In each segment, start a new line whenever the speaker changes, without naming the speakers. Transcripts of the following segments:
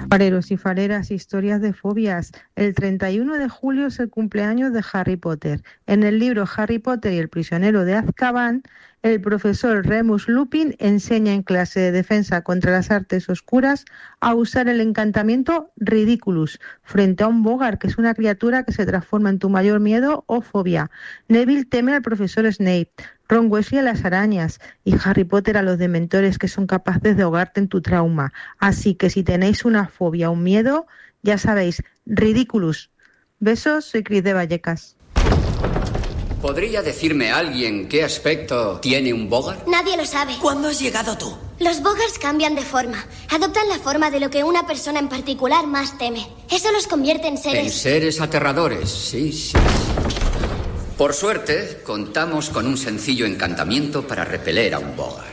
Fareros y fareras, historias de fobias. El 31 de julio es el cumpleaños de Harry Potter. En el libro Harry Potter y el prisionero de Azkaban, el profesor Remus Lupin enseña en clase de defensa contra las artes oscuras a usar el encantamiento Ridiculus frente a un Bogart, que es una criatura que se transforma en tu mayor miedo o fobia. Neville teme al profesor Snape, Ron Weasley a las arañas y Harry Potter a los dementores que son capaces de ahogarte en tu trauma. Así que si tenéis una fobia o un miedo, ya sabéis, Ridiculus. Besos, soy Cris de Vallecas.
¿Podría decirme alguien qué aspecto tiene un Bogart?
Nadie lo sabe.
¿Cuándo has llegado tú?
Los Bogarts cambian de forma. Adoptan la forma de lo que una persona en particular más teme. Eso los convierte en seres...
En seres aterradores, sí. Por suerte, contamos con un sencillo encantamiento para repeler a un Bogart.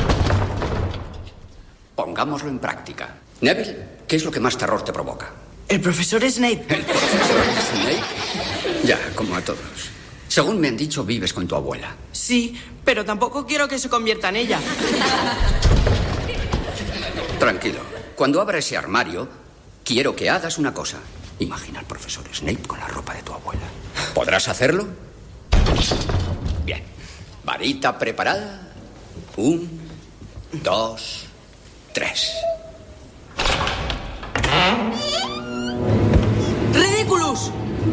Pongámoslo en práctica. Neville, ¿qué es lo que más terror te provoca?
El profesor Snape.
¿El profesor Snape? Ya, como a todos. Según me han dicho, vives con tu abuela.
Sí, pero tampoco quiero que se convierta en ella.
Tranquilo. Cuando abra ese armario, quiero que hagas una cosa. Imagina al profesor Snape con la ropa de tu abuela. ¿Podrás hacerlo? Bien. Varita preparada. 1, 2, 3.
¡Ridiculous!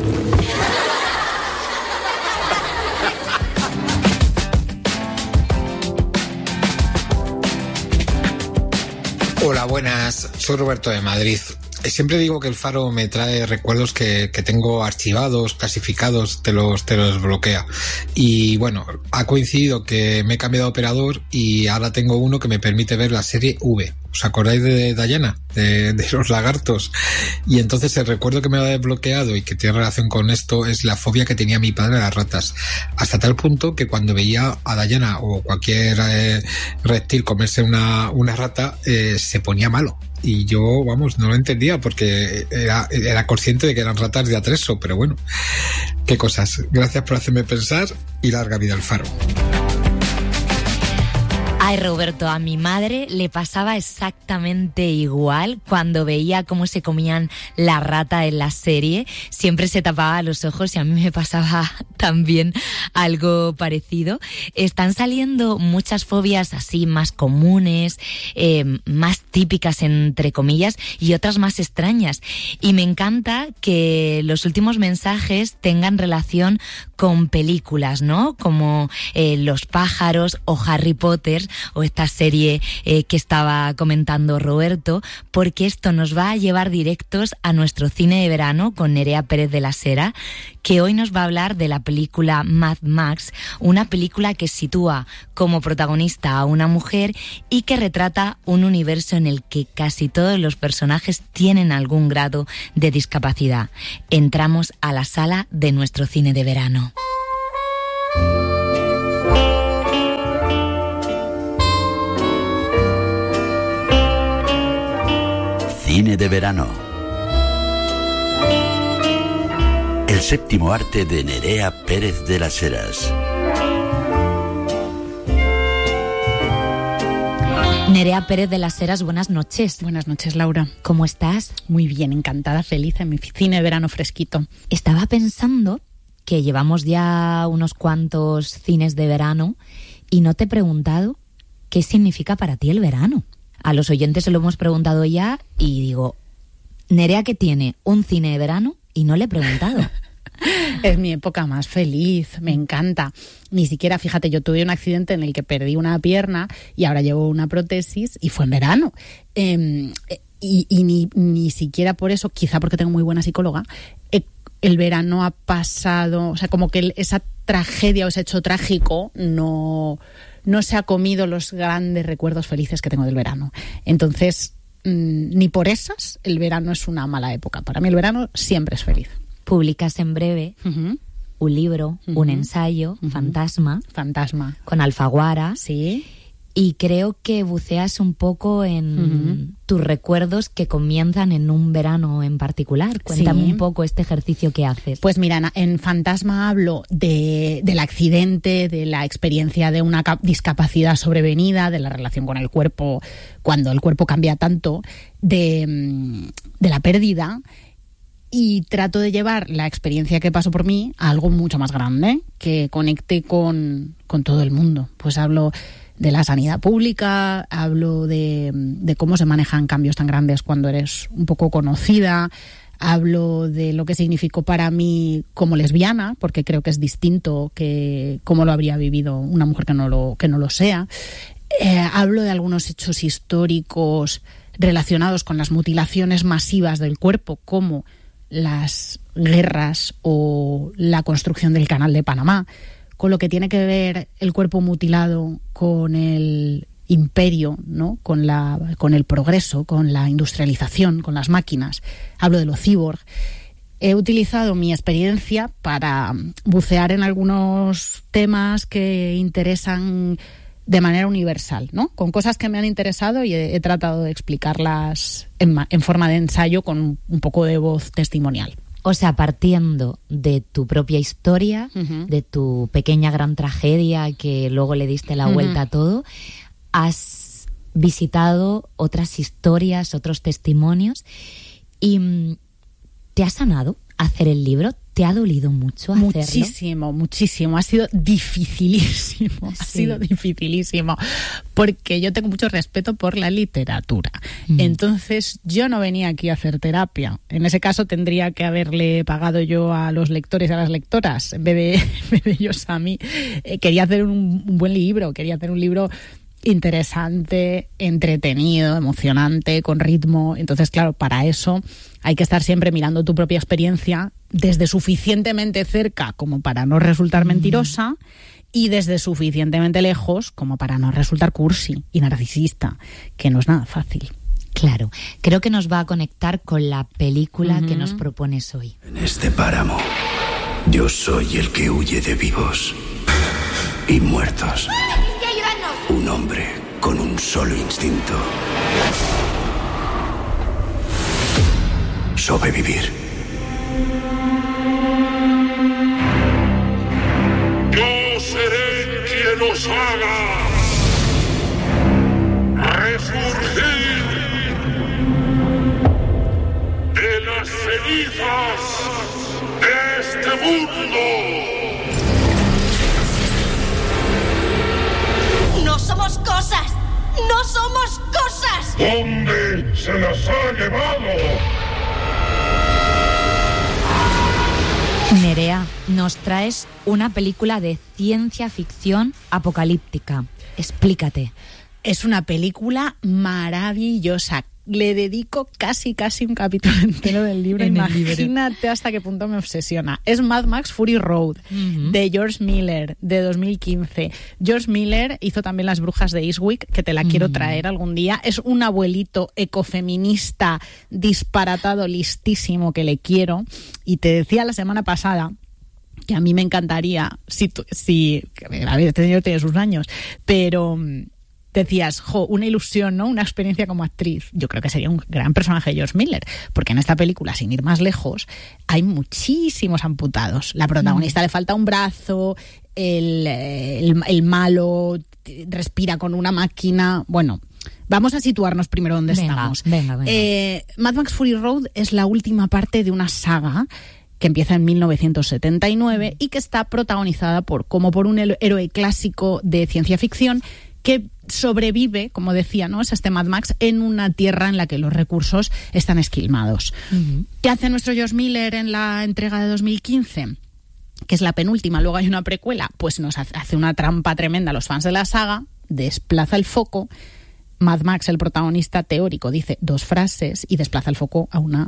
Hola, buenas. Soy Roberto de Madrid. Siempre digo que el Faro me trae recuerdos que tengo archivados, clasificados, te los bloquea. Y bueno, ha coincidido que me he cambiado de operador y ahora tengo uno que me permite ver la serie V. ¿Os acordáis de Diana? De los lagartos. Y entonces el recuerdo que me ha desbloqueado y que tiene relación con esto es la fobia que tenía mi padre a las ratas. Hasta tal punto que cuando veía a Diana o cualquier reptil comerse una rata, se ponía malo. Y yo, vamos, no lo entendía porque era consciente de que eran ratas de atrezo, pero bueno, qué cosas. Gracias por hacerme pensar y larga vida al Faro.
Ay, Roberto, a mi madre le pasaba exactamente igual cuando veía cómo se comían la rata en la serie. Siempre se tapaba los ojos y a mí me pasaba también algo parecido. Están saliendo muchas fobias así más comunes, más típicas entre comillas y otras más extrañas. Y me encanta que los últimos mensajes tengan relación con películas, ¿no? Como Los pájaros o Harry Potter o esta serie que estaba comentando Roberto, porque esto nos va a llevar directos a nuestro cine de verano con Nerea Pérez de la Sera, que hoy nos va a hablar de la película Mad Max, una película que sitúa como protagonista a una mujer y que retrata un universo en el que casi todos los personajes tienen algún grado de discapacidad. Entramos a la sala de nuestro cine de verano.
Cine de verano. El séptimo arte de Nerea Pérez de las Heras.
Nerea Pérez de las Heras, buenas noches.
Buenas noches, Laura.
¿Cómo estás?
Muy bien, encantada, feliz en mi cine de verano fresquito.
Estaba pensando que llevamos ya unos cuantos cines de verano y no te he preguntado qué significa para ti el verano. A los oyentes se lo hemos preguntado ya y digo, Nerea que tiene un cine de verano y no le he preguntado.
Es mi época más feliz, me encanta. Ni siquiera, fíjate, yo tuve un accidente en el que perdí una pierna y ahora llevo una prótesis y fue en verano. Y ni siquiera por eso, quizá porque tengo muy buena psicóloga, el verano ha pasado, o sea, como que esa tragedia o ese hecho trágico no se ha comido los grandes recuerdos felices que tengo del verano. Entonces, ni por esas, el verano es una mala época. Para mí el verano siempre es feliz.
Publicas en breve un libro, un ensayo, Fantasma,
Fantasma,
con Alfaguara.
Sí.
Y creo que buceas un poco en tus recuerdos que comienzan en un verano en particular. Cuéntame un poco este ejercicio que haces.
Pues mira, en Fantasma hablo del accidente, de la experiencia de una discapacidad sobrevenida, de la relación con el cuerpo, cuando el cuerpo cambia tanto, de la pérdida. Y trato de llevar la experiencia que pasó por mí a algo mucho más grande, que conecte con todo el mundo. Pues hablo de la sanidad pública, hablo de cómo se manejan cambios tan grandes cuando eres un poco conocida, hablo de lo que significó para mí como lesbiana, porque creo que es distinto que cómo lo habría vivido una mujer que no lo sea. Hablo de algunos hechos históricos relacionados con las mutilaciones masivas del cuerpo, como las guerras o la construcción del Canal de Panamá, con lo que tiene que ver el cuerpo mutilado con el imperio, ¿no? Con el progreso, con la industrialización, con las máquinas. Hablo de lo cyborg. He utilizado mi experiencia para bucear en algunos temas que interesan de manera universal, ¿no? Con cosas que me han interesado y he tratado de explicarlas en forma de ensayo con un poco de voz testimonial.
O sea, partiendo de tu propia historia, de tu pequeña gran tragedia que luego le diste la vuelta a todo, has visitado otras historias, otros testimonios y ¿te ha sanado hacer el libro? ¿Te ha dolido mucho hacerlo?
Muchísimo. Ha sido dificilísimo. Sí. Ha sido dificilísimo. Porque yo tengo mucho respeto por la literatura. Entonces, yo no venía aquí a hacer terapia. En ese caso, tendría que haberle pagado yo a los lectores y a las lectoras, en vez de ellos a mí. Quería hacer un buen libro. Quería hacer un libro interesante, entretenido, emocionante, con ritmo. Entonces, claro, para eso hay que estar siempre mirando tu propia experiencia desde suficientemente cerca como para no resultar mentirosa y desde suficientemente lejos como para no resultar cursi y narcisista, que no es nada fácil.
Claro, creo que nos va a conectar con la película que nos propones hoy.
En este páramo, yo soy el que huye de vivos y muertos. Un hombre con un solo instinto: sobrevivir.
Yo seré quien os haga resurgir de las cenizas de este mundo.
¡No somos cosas! ¡No somos cosas!
¿Dónde se las ha llevado?
Nerea, nos traes una película de ciencia ficción apocalíptica. Explícate.
Es una película maravillosa. Le dedico casi un capítulo entero del libro. Imagínate hasta qué punto me obsesiona. Es Mad Max Fury Road, de George Miller, de 2015. George Miller hizo también Las brujas de Eastwick, que te la quiero traer algún día. Es un abuelito ecofeminista disparatado, listísimo, que le quiero. Y te decía la semana pasada que a mí me encantaría, a ver, este señor tiene sus años, pero decías, una ilusión, ¿no? Una experiencia como actriz. Yo creo que sería un gran personaje de George Miller, porque en esta película, sin ir más lejos, hay muchísimos amputados. La protagonista le falta un brazo, el malo respira con una máquina. Bueno, vamos a situarnos primero donde estamos. Venga. Mad Max Fury Road es la última parte de una saga que empieza en 1979 y que está protagonizada por un héroe clásico de ciencia ficción que sobrevive, como decía, ¿no? Es este Mad Max en una tierra en la que los recursos están esquilmados. ¿Qué hace nuestro George Miller en la entrega de 2015? Que es la penúltima, luego hay una precuela, pues nos hace una trampa tremenda a los fans de la saga, desplaza el foco. Mad Max, el protagonista teórico, dice 2 frases y desplaza el foco a una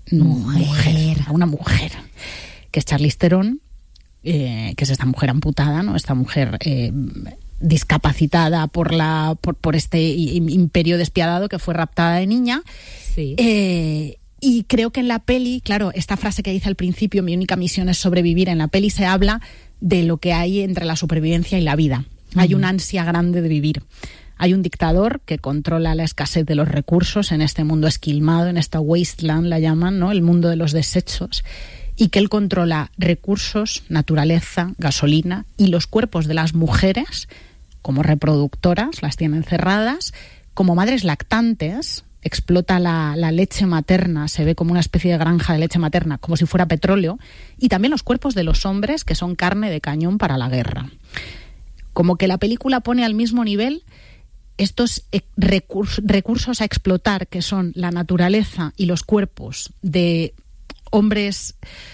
mujer, que es Charlize Theron, que es esta mujer amputada, ¿no? Esta mujer discapacitada por este imperio despiadado que fue raptada de niña. Sí. Y creo que en la peli, claro, esta frase que dice al principio, mi única misión es sobrevivir, en la peli se habla de lo que hay entre la supervivencia y la vida. Hay una ansia grande de vivir. Hay un dictador que controla la escasez de los recursos en este mundo esquilmado, en esta wasteland la llaman, ¿no? El mundo de los desechos, y que él controla recursos, naturaleza, gasolina y los cuerpos de las mujeres como reproductoras, las tiene encerradas, como madres lactantes, explota la leche materna, se ve como una especie de granja de leche materna, como si fuera petróleo, y también los cuerpos de los hombres, que son carne de cañón para la guerra. Como que la película pone al mismo nivel estos recursos a explotar, que son la naturaleza y los cuerpos de hombres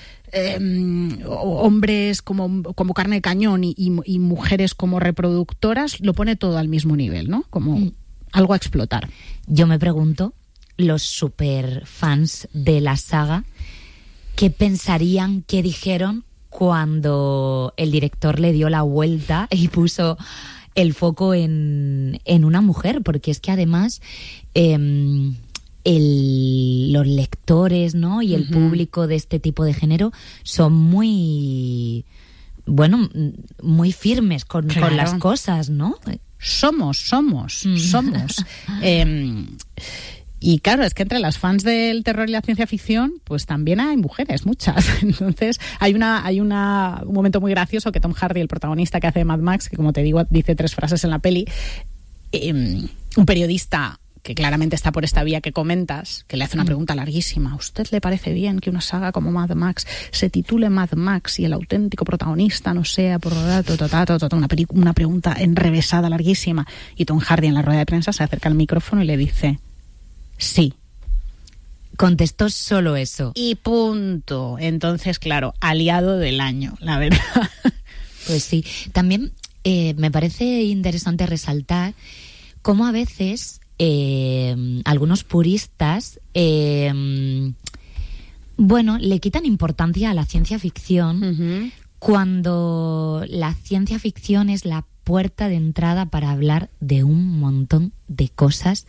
como carne de cañón y mujeres como reproductoras, lo pone todo al mismo nivel, ¿no? Como algo a explotar.
Yo me pregunto, los super fans de la saga, ¿qué pensarían, qué dijeron cuando el director le dio la vuelta y puso el foco en una mujer? Porque es que además los lectores, ¿no? Y el público de este tipo de género son muy firmes con las cosas, ¿no?
Somos. Y claro, es que entre las fans del terror y la ciencia ficción, pues también hay mujeres, muchas. Entonces, hay un momento muy gracioso que Tom Hardy, el protagonista que hace de Mad Max, que como te digo, dice 3 frases en la peli, un periodista que claramente está por esta vía que comentas, que le hace una pregunta larguísima. ¿A usted le parece bien que una saga como Mad Max se titule Mad Max y el auténtico protagonista no sea por una pregunta enrevesada, larguísima? Y Tom Hardy en la rueda de prensa se acerca al micrófono y le dice: sí.
Contestó solo eso.
Y punto. Entonces, claro, aliado del año, la verdad.
Pues sí. También me parece interesante resaltar cómo a veces algunos puristas le quitan importancia a la ciencia ficción cuando la ciencia ficción es la puerta de entrada para hablar de un montón de cosas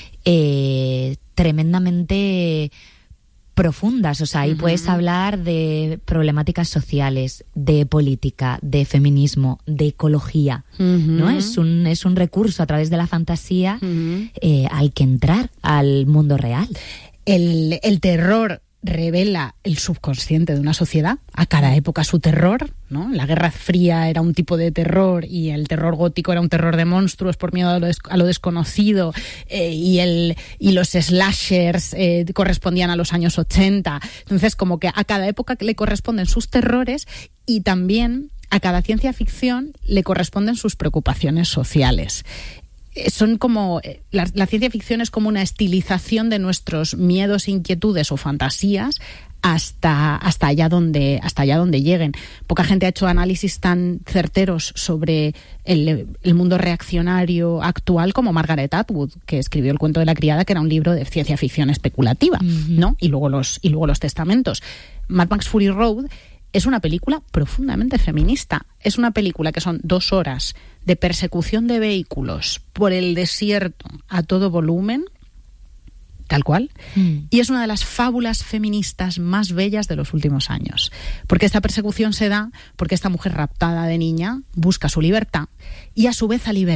tremendamente profundas. O sea, ahí puedes hablar de problemáticas sociales, de política, de feminismo, de ecología, ¿no? Es un recurso a través de la fantasía al que entrar al mundo real.
El terror revela el subconsciente de una sociedad, a cada época su terror, ¿no? La Guerra Fría era un tipo de terror y el terror gótico era un terror de monstruos por miedo a lo desconocido, y los slashers correspondían a los años 80. Entonces, como que a cada época le corresponden sus terrores, y también a cada ciencia ficción le corresponden sus preocupaciones sociales. Son como la ciencia ficción es como una estilización de nuestros miedos, inquietudes o fantasías hasta allá donde lleguen. Poca gente ha hecho análisis tan certeros sobre el mundo reaccionario actual como Margaret Atwood, que escribió El cuento de la criada, que era un libro de ciencia ficción especulativa, ¿no? Y luego los testamentos. Mad Max Fury Road es una película profundamente feminista. Es una película que son 2 horas de persecución de vehículos por el desierto a todo volumen, tal cual, y es una de las fábulas feministas más bellas de los últimos años. Porque esta persecución se da porque esta mujer raptada de niña busca su libertad y a su vez a liberar